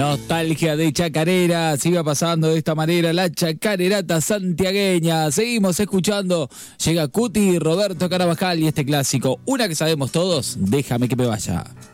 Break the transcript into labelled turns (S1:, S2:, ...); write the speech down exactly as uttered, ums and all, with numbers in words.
S1: Nostalgia de chacarera, siga pasando de esta manera la chacarerata santiagueña. Seguimos escuchando, llega Cuti, Roberto Carabajal y este clásico, una que sabemos todos, déjame que me vaya.